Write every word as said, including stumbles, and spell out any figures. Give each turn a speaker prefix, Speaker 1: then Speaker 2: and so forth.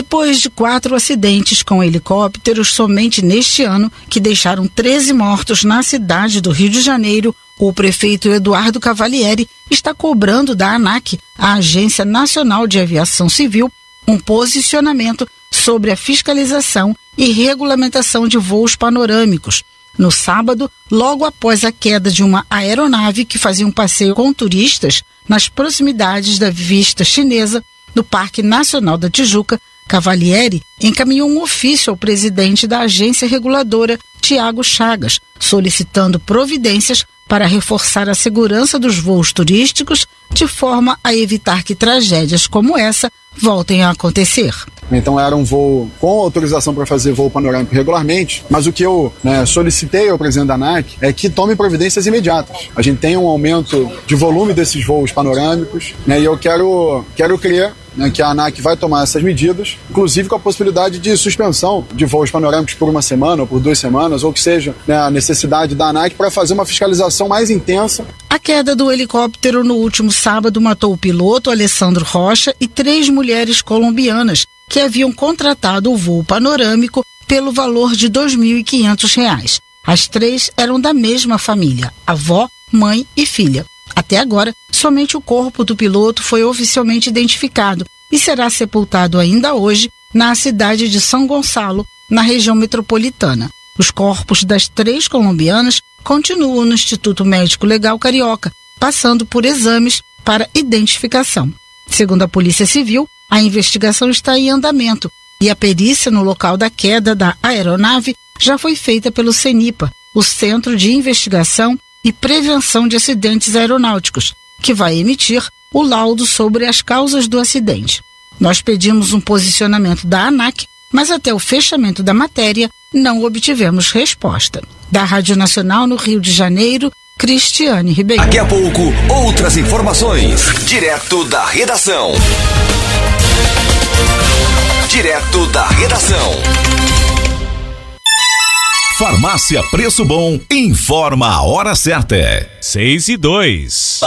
Speaker 1: Depois de quatro acidentes com helicópteros somente neste ano, que deixaram treze mortos na cidade do Rio de Janeiro, o prefeito Eduardo Cavalieri está cobrando da ANAC, a Agência Nacional de Aviação Civil, um posicionamento sobre a fiscalização e regulamentação de voos panorâmicos. No sábado, logo após a queda de uma aeronave que fazia um passeio com turistas nas proximidades da Vista Chinesa, no Parque Nacional da Tijuca, Cavalieri encaminhou um ofício ao presidente da agência reguladora, Tiago Chagas, solicitando providências para reforçar a segurança dos voos turísticos de forma a evitar que tragédias como essa voltem a acontecer.
Speaker 2: Então era um voo com autorização para fazer voo panorâmico regularmente, mas o que eu né, solicitei ao presidente da ANAC é que tome providências imediatas. A gente tem um aumento de volume desses voos panorâmicos, né, e eu quero, quero crer né, que a ANAC vai tomar essas medidas, inclusive com a possibilidade de suspensão de voos panorâmicos por uma semana ou por duas semanas, ou que seja né, a necessidade da ANAC para fazer uma fiscalização mais intensa.
Speaker 1: A queda do helicóptero no último sábado matou o piloto Alessandro Rocha e três mulheres colombianas que haviam contratado o voo panorâmico pelo valor de dois mil e quinhentos reais. As três eram da mesma família, avó, mãe e filha. Até agora, somente o corpo do piloto foi oficialmente identificado e será sepultado ainda hoje na cidade de São Gonçalo, na região metropolitana. Os corpos das três colombianas continuam no Instituto Médico Legal Carioca, passando por exames para identificação. Segundo a Polícia Civil, a investigação está em andamento e a perícia no local da queda da aeronave já foi feita pelo CENIPA, o Centro de Investigação e Prevenção de Acidentes Aeronáuticos, que vai emitir o laudo sobre as causas do acidente. Nós pedimos um posicionamento da ANAC, mas até o fechamento da matéria não obtivemos resposta. Da Rádio Nacional no Rio de Janeiro, Cristiane Ribeiro.
Speaker 3: Daqui a pouco, outras informações, direto da redação. Direto da redação. Farmácia Preço Bom informa a hora certa.
Speaker 4: Seis e dois.